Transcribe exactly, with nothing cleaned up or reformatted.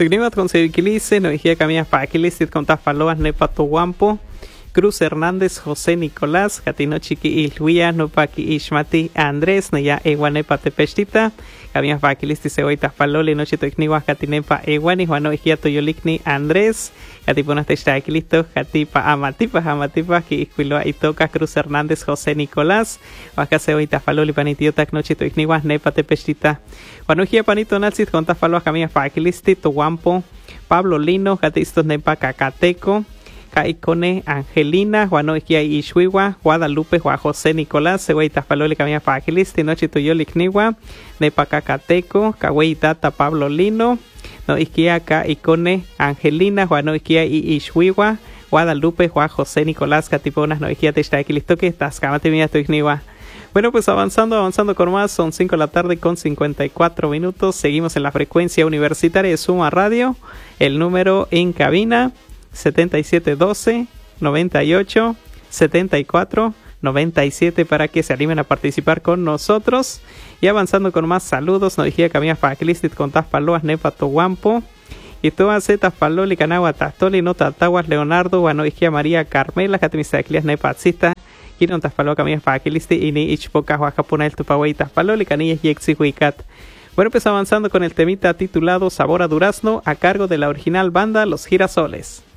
Tecnimat con Seviquilice, no dije camilla Paquilistit con Tafaloas Nepato Guampo, Cruz Hernández, José Nicolás, Catino Chiqui Ilhuia, Nopaki Ishmati, Andrés, Neya Eguanepa Tepestita, Camilla Paquilisti Ceboita Paloli, Noche Tecniwa, Catinepa Eguani, Juano Hiato Yolikni, Andrés, Catipunas Textaquilisto, Catipa Amatipa, Amatipa, Kiquiloa Itoca, Cruz Hernández, José Nicolás, Huaca Ceboita Paloli, Panitiotac, Noche Tecniwa, Nepa Tepestita, Juano Hia Panito Nazit, con Tafaloa, Camilla Paquilisti, Toguampo, Pablo Lino, Catistos Nepa Cacateco, Caicone, Angelina, Juano Iquia Ishwiwa, Guadalupe, Juan José Nicolás, Cegüey Tafaloli, Camilla Paquilisti, Noche Tuyolik Niwa, Nepacacateco, Cagüey Tata Pablo Lino, No Iquia Caicone, Angelina, Juano Iquia Ishwiwa, Guadalupe, Juan José Nicolás, Catiponas, No Iquia Textaquilisto, que estás, Camate Mía Tuigniwa. Bueno, pues avanzando, avanzando con más, son cinco de la tarde con cincuenta y cuatro minutos, seguimos en la frecuencia universitaria de Suma Radio, el número en cabina, setenta y siete doce, noventa y ocho, setenta y cuatro, noventa y siete para que se animen a participar con nosotros. Y avanzando con más saludos, nos dijía Camilla Paquilistit con Tafaloas Nepato Guampo. Y todas zetas Paloli, Canagua Tastoli, no Tataguas Leonardo, Guanoigia María Carmela, Catimistaclias Nepatzista, y no Tafalo Camilla Paquilistit, y ni Ichpoca, Huacapuna, el Tupaway Tafaloli, Canillas y Exihuicat. Bueno, pues avanzando con el temita titulado Sabor a Durazno, a cargo de la original banda Los Girasoles.